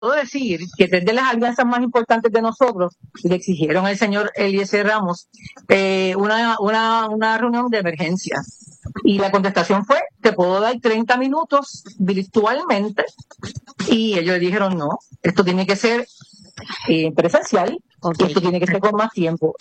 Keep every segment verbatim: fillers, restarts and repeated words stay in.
puedo decir que tres de las alianzas más importantes de nosotros le exigieron al señor Eliezer Ramos eh, una, una, una reunión de emergencia. Y la contestación fue, te puedo dar treinta minutos virtualmente. Y ellos dijeron, no, esto tiene que ser eh, presencial, okay. Esto tiene que ser con más tiempo.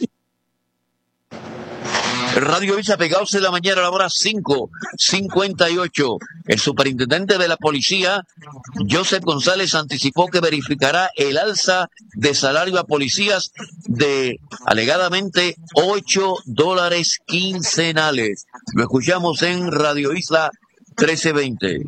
Radio Isla Pegados en la mañana a la hora cinco cincuenta y ocho. El superintendente de la policía, Joseph González, anticipó que verificará el alza de salario a policías de alegadamente ocho dólares quincenales. Lo escuchamos en Radio Isla trece veinte.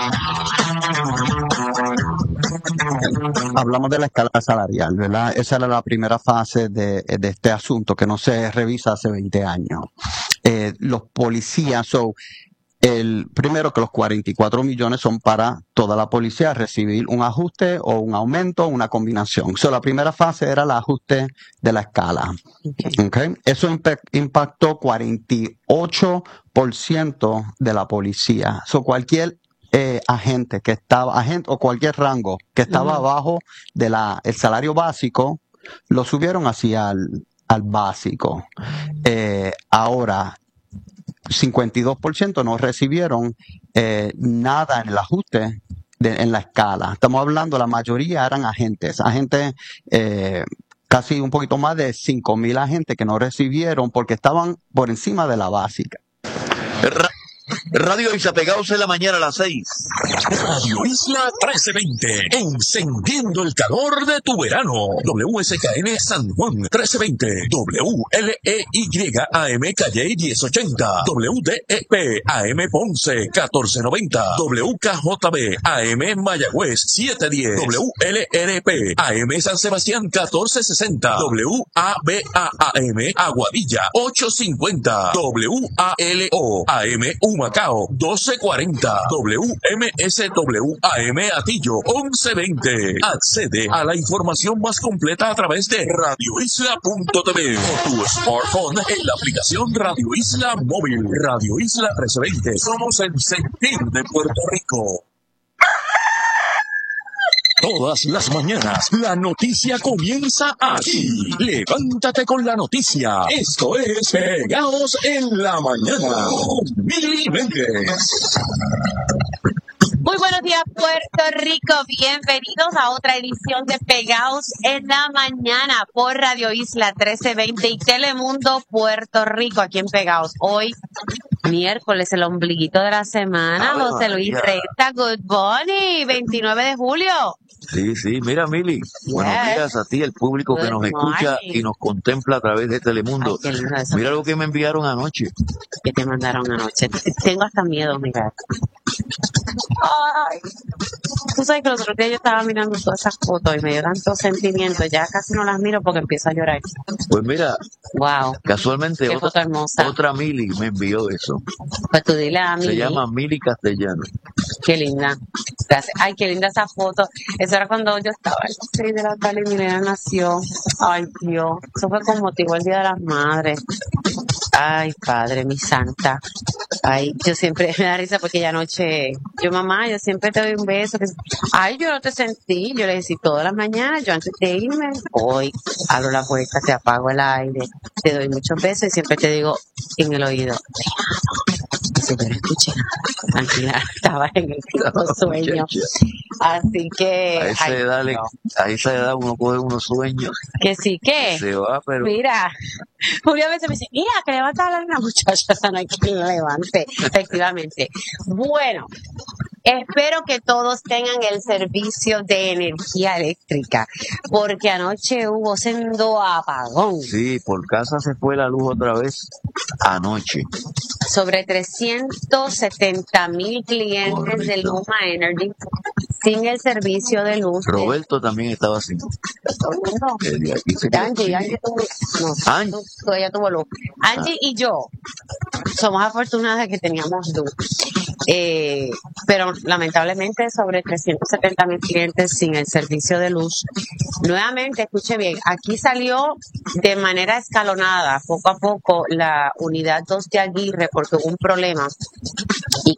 Hablamos de la escala salarial, ¿verdad? Esa era la primera fase de, de este asunto que no se revisa hace veinte años. Eh, los policías, so, el primero que los cuarenta y cuatro millones son para toda la policía recibir un ajuste o un aumento, una combinación. So, la primera fase era el ajuste de la escala. Okay. Okay. Eso imp- impactó cuarenta y ocho por ciento de la policía. So, cualquier Eh, agente que estaba, agente o cualquier rango que estaba uh-huh. abajo de la el salario básico, lo subieron hacia el al básico. Eh, ahora, cincuenta y dos por ciento no recibieron eh, nada en el ajuste de, en la escala. Estamos hablando, la mayoría eran agentes, agentes eh, casi un poquito más de cinco mil agentes que no recibieron porque estaban por encima de la básica. Radio Isla Pegados en la mañana a las seis. Radio Isla trece veinte. Encendiendo el calor de tu verano. W S K N San Juan trece veinte. W L E Y A M Calle diez ochenta. W D E P A M Ponce catorce noventa. W K J B A M Mayagüez siete diez. W L R P A M San Sebastián catorce sesenta. W A B A A M Aguadilla ocho cincuenta. W A L O A M Humacao doce cuarenta. W M S W A M Atillo once veinte. Accede a la información más completa a través de radio isla punto t v o tu smartphone en la aplicación Radio Isla Móvil. Radio Isla trece veinte. Somos el sentir de Puerto Rico. Todas las mañanas, la noticia comienza aquí. Levántate con la noticia. Esto es Pegados en la Mañana. Mili Méndez. Muy buenos días, Puerto Rico. Bienvenidos a otra edición de Pegados en la Mañana por Radio Isla trece veinte y Telemundo Puerto Rico, aquí en Pegados. Hoy, miércoles, el ombliguito de la semana. Ah, José Luis Resta, good morning, veintinueve de julio. Sí, sí, mira, Mili, yes. Buenos días a ti, el público good que nos escucha morning. Y nos contempla a través de Telemundo. Ay, mira lo que me enviaron anoche. ¿Qué te mandaron anoche? Tengo hasta miedo, mira. Ay, tú sabes que los otros días yo estaba mirando todas esas fotos y me dio tanto sentimiento, ya casi no las miro porque empiezo a llorar. Pues mira, wow, casualmente otra, otra Mili me envió eso. Pues tú dile a Mili. Se llama Mili Castellano. Qué linda. Gracias. Ay, qué linda esa foto. Eso era cuando yo estaba en las seis de la tarde y mi nena nació. Ay, Dios. Eso fue con motivo el Día de las Madres. Ay, padre, mi santa. Ay, yo siempre me da risa porque ya anoche, yo mamá, yo siempre te doy un beso. Que, ay, yo no te sentí. Yo le decía todas las mañanas, yo antes de irme, hoy abro la puerta, te apago el aire, te doy muchos besos y siempre te digo en el oído, si yo no escuché nada, tranquila, estaba en el sueño. Así que a esa ay, edad, no. a esa edad uno coge unos sueños. Que sí, que se va, pero mira, Julio a veces me dice, mira, que levanta a la muchacha, no hay que la levante, efectivamente. Bueno, espero que todos tengan el servicio de energía eléctrica, porque anoche hubo sendo apagón. Sí, por casa se fue la luz otra vez anoche. Sobre trescientos setenta mil clientes Correcto. de Luma Energy sin el servicio de luz. Roberto también estaba sin. No. Angie, Angie tuvo, no, Angie. Tu, ella tuvo luz. Angie ah. y yo somos afortunadas de que teníamos luz. Eh, pero lamentablemente sobre trescientos setenta mil clientes sin el servicio de luz. Nuevamente, escuche bien, aquí salió de manera escalonada, poco a poco, la unidad dos de Aguirre porque hubo un problema y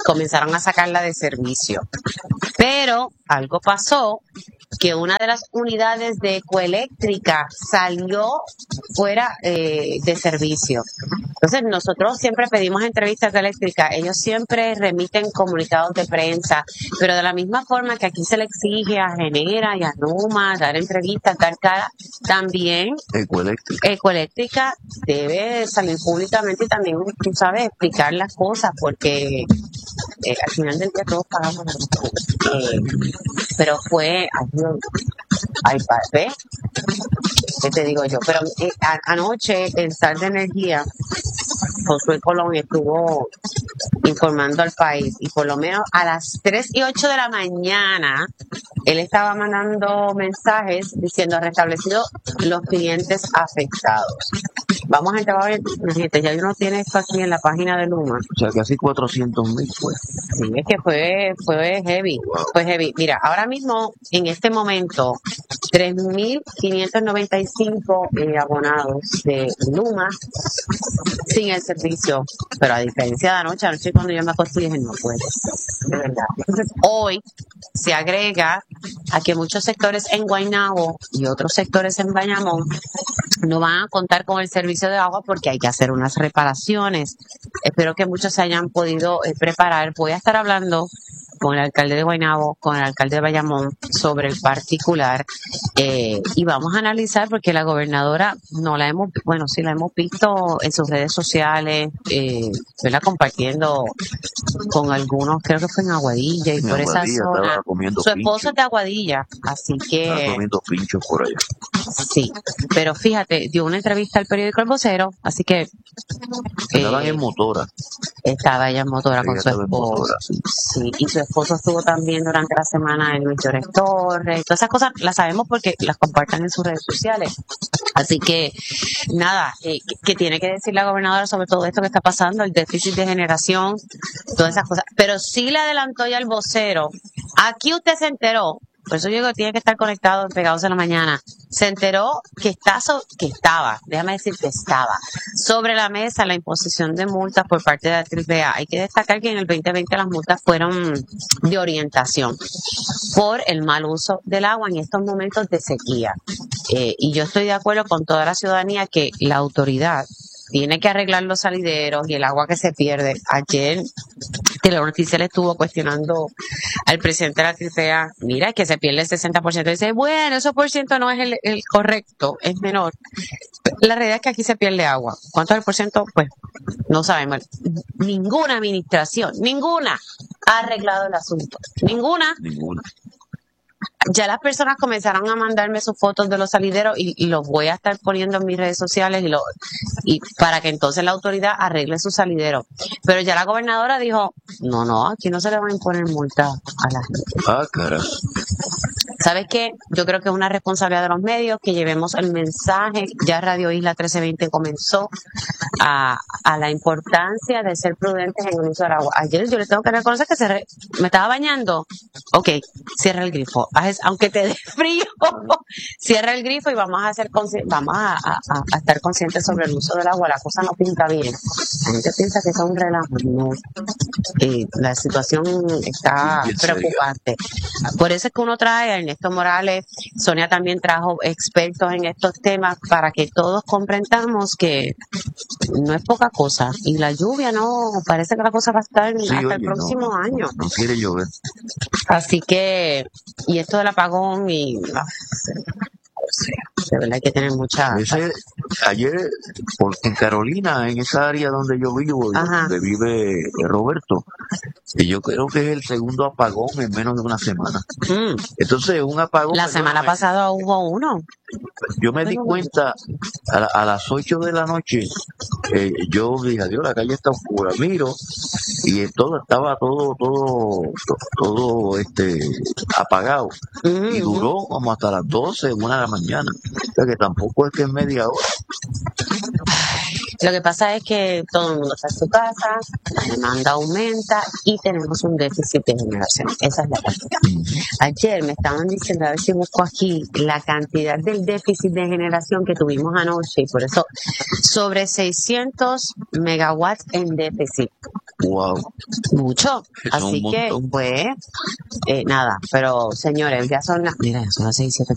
comenzaron a sacarla de servicio. Pero algo pasó, que una de las unidades de Ecoeléctrica salió fuera eh, de servicio. Entonces nosotros siempre pedimos entrevistas de Ecoeléctrica, ellos siempre remiten comunicados de prensa, pero de la misma forma que aquí se le exige a Genera y a Numa dar entrevistas, dar cara, también Ecoeléctrica. Ecoeléctrica debe salir públicamente y también, tú sabes, explicar las cosas, porque eh, al final del día todos pagamos lo mismo. Eh, pero fue, ay, ay, ¿ves? ¿Qué te digo yo? Pero eh, a, anoche el S A R de Energía, Josué Colón, estuvo informando al país y por lo menos a las tres y ocho de la mañana él estaba mandando mensajes diciendo restablecido los clientes afectados. Vamos a entrar a ver, gente, ya uno tiene esto aquí en la página de Luma. O sea, casi cuatrocientos mil fue. Sí, es que fue, fue heavy, fue heavy. Mira, ahora mismo, en este momento, tres mil quinientos noventa y cinco eh, abonados de Luma sin el servicio, pero a diferencia de anoche, anoche cuando yo me acosté dije, no puede ser, de verdad. Entonces, hoy se agrega a que muchos sectores en Guaynabo y otros sectores en Bayamón no van a contar con el servicio de agua porque hay que hacer unas reparaciones. Espero que muchos se hayan podido eh, preparar. Voy a estar hablando con el alcalde de Guaynabo, con el alcalde de Bayamón sobre el particular eh, y vamos a analizar porque la gobernadora no la hemos, bueno, sí la hemos visto en sus redes sociales, eh, ¿verdad? Compartiendo con algunos, creo que fue en Aguadilla y En por Aguadilla esa zona. estaba comiendo Su esposo pincho. es de Aguadilla, así Estaba que comiendo pinchos por allá. sí, pero fíjate, dio una entrevista al periódico El Vocero, así que Estaban eh, en motora. estaba ella en motora con Ella su estaba en esposo. motora, sí. Sí, y su esposo estuvo también durante la semana en Luis Llores Torres. Todas esas cosas las sabemos porque las compartan en sus redes sociales. Así que, nada, eh, que, que tiene que decir la gobernadora sobre todo esto que está pasando, el déficit de generación, todas esas cosas. Pero sí le adelantó ya el vocero. Aquí usted se enteró. Por eso yo digo que tiene que estar conectado, pegados en la mañana. Se enteró que está so, que estaba, déjame decir que estaba, sobre la mesa la imposición de multas por parte de la Triple A. Hay que destacar que en el veinte veinte las multas fueron de orientación por el mal uso del agua en estos momentos de sequía. Eh, y yo estoy de acuerdo con toda la ciudadanía que la autoridad tiene que arreglar los salideros y el agua que se pierde. Ayer Telenoticia le estuvo cuestionando al presidente de la Triple A, mira, que se pierde el sesenta por ciento. Dice, bueno, ese por ciento no es el, el correcto, es menor. La realidad es que aquí se pierde agua. ¿Cuánto es el por ciento? Pues no sabemos. Ninguna administración, ninguna ha arreglado el asunto. Ninguna. Ninguna. Ya las personas comenzaron a mandarme sus fotos de los salideros y, y los voy a estar poniendo en mis redes sociales y, lo, y para que entonces la autoridad arregle su salidero. Pero ya la gobernadora dijo, no, no, aquí no se le van a imponer multa a la gente. Ah, carajo. ¿Sabes qué? Yo creo que es una responsabilidad de los medios que llevemos el mensaje. Ya Radio Isla trece veinte comenzó a, a la importancia de ser prudentes en el uso del agua. Ayer yo le tengo que reconocer que cerré, me estaba bañando. Ok, cierra el grifo. Haz, aunque te dé frío, cierra el grifo y vamos a hacer consci- vamos a, a, a estar conscientes sobre el uso del agua. La cosa no pinta bien. La gente piensa que es un relajo. No. Eh, la situación está Bien seria. preocupante. Por eso es que uno trae a Ernesto Morales, Sonia también trajo expertos en estos temas para que todos comprendamos que no es poca cosa. Y la lluvia no, parece que la cosa va a estar Sí, hasta oye, el próximo no, año. No quiere llover. Así que, y esto del apagón y... ah, o sea, de verdad hay que tener mucha... Ese, ayer, por, en Carolina, en esa área donde yo vivo, Ajá. donde vive Roberto, y yo creo que es el segundo apagón en menos de una semana. Mm, Entonces, un apagón... la semana perdóname, pasada hubo uno. yo me di cuenta a, la- a las ocho de la noche, eh, yo dije, adiós, la calle está oscura, miro, y eh, todo estaba todo, todo, to- todo este apagado. Mm, Y mm. duró como hasta las doce, una de la mañana. O sea que tampoco es que es media hora. Lo que pasa es que todo el mundo está en su casa, la demanda aumenta y tenemos un déficit de generación. Esa es la realidad. Ayer me estaban diciendo, a ver si busco aquí la cantidad del déficit de generación que tuvimos anoche, y por eso sobre seiscientos megawatts en déficit. Wow. Mucho. Es un Así que, montón. pues, eh, nada, pero señores, ya son las, mira, ya son las seis, siete